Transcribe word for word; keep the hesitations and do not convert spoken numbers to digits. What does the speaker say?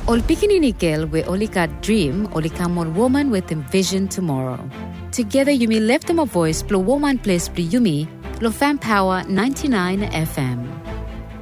Ol pikinini girl we olika dream, olika mon woman with a vision tomorrow. Together you may lift them a voice, blow woman place, blow yumi, lo fan power ninety-nine F M.